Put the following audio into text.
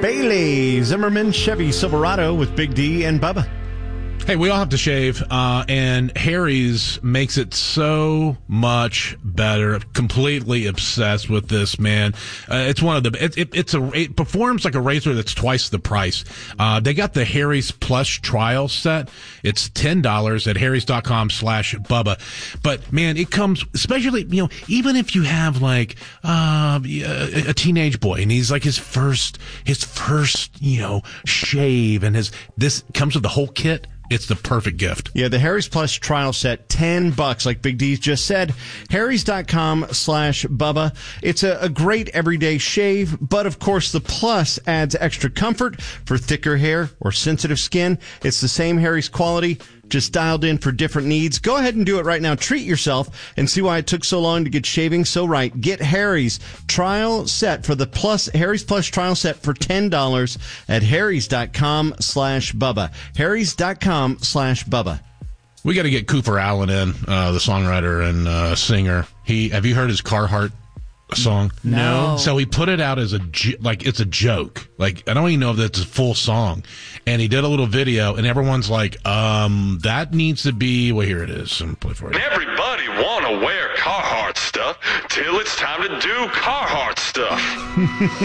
Bailey Zimmerman Chevy Silverado with Big D and Bubba. Hey, we all have to shave, and Harry's makes it so much better. Completely obsessed with this, man. It's one of the. It performs like a razor that's twice the price. They got the Harry's Plush trial set. It's $10 at harrys.com/Bubba. But man, it comes, especially even if you have like a teenage boy and he's like his first shave, and this comes with the whole kit. It's the perfect gift. Yeah, the Harry's Plush trial set, $10, like Big D just said. Harrys.com/Bubba. It's a great everyday shave, but of course the Plus adds extra comfort for thicker hair or sensitive skin. It's the same Harry's quality, just dialed in for different needs. Go ahead and do it right now. Treat yourself and see why it took so long to get shaving so right. Get Harry's trial set for the Harry's Plush trial set for $10 at harrys.com/Bubba. harrys.com/Bubba. We got to get Cooper Allen in, the songwriter and singer. Have you heard his Carhartt song? No. So he put it out as it's a joke. Like, I don't even know if that's a full song. And he did a little video, and everyone's like, that needs to be, well, here it is. And play for it. Everybody want to wear Carhartt stuff till it's time to do Carhartt stuff.